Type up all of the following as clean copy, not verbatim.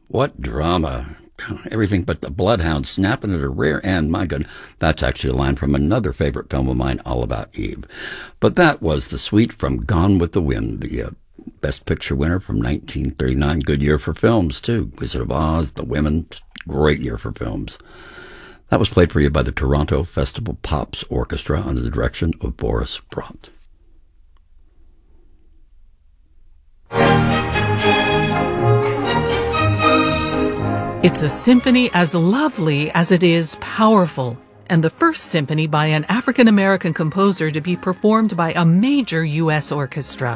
What drama. Everything but the bloodhound snapping at a rear end. My goodness, that's actually a line from another favorite film of mine, All About Eve. But that was the suite from Gone with the Wind, the Best Picture winner from 1939. Good year for films, too. Wizard of Oz, The Women, great year for films. That was played for you by the Toronto Festival Pops Orchestra under the direction of Boris Brott. It's a symphony as lovely as it is powerful, and the first symphony by an African-American composer to be performed by a major U.S. orchestra.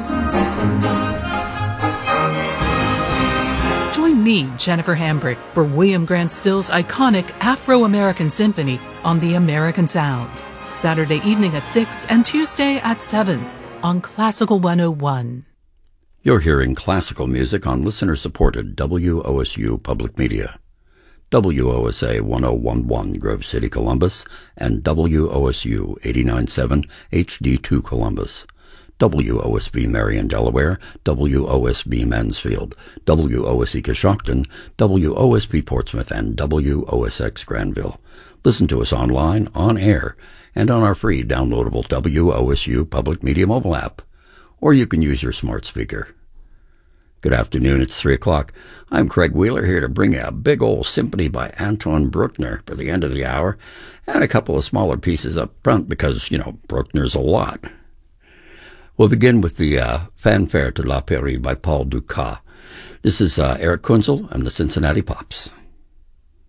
Join me, Jennifer Hambrick, for William Grant Still's iconic Afro-American Symphony on The American Sound, Saturday evening at 6 and Tuesday at 7 on Classical 101. You're hearing classical music on listener-supported WOSU Public Media. WOSA 1011 Grove City, Columbus, and WOSU 89.7 HD2 Columbus. WOSB Marion, Delaware, WOSB Mansfield, WOSE Coshocton, WOSP Portsmouth, and WOSX Granville. Listen to us online, on air, and on our free downloadable WOSU Public Media mobile app. Or you can use your smart speaker. Good afternoon, it's 3 o'clock. I'm Craig Wheeler here to bring you a big old symphony by Anton Bruckner for the end of the hour, and a couple of smaller pieces up front because, Bruckner's a lot. We'll begin with the Fanfare to La Pairie by Paul Dukas. This is Eric Kunzel and the Cincinnati Pops.